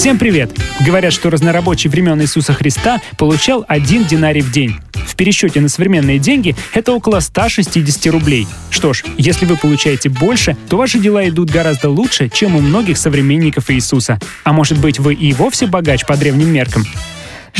Всем привет! Говорят, что разнорабочий времен Иисуса Христа получал 1 динарий в день. В пересчете на современные деньги это около 160 рублей. Что ж, если вы получаете больше, то ваши дела идут гораздо лучше, чем у многих современников Иисуса. А может быть, вы и вовсе богач по древним меркам?